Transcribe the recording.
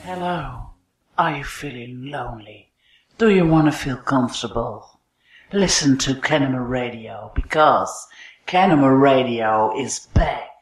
Hello. Are you feeling lonely? Do you want to feel comfortable? Listen to Kenema Radio because Kenema Radio is back.